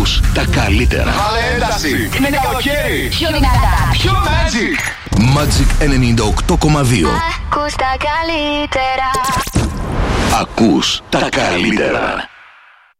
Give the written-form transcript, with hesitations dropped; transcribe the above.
Ακούς τα καλύτερα. Βάλε ένταση. Είναι καλοκαίρι. Πιο δυνατά. Πιο Magic. Magic 98,2. Ακούς τα καλύτερα. Ακούς τα καλύτερα.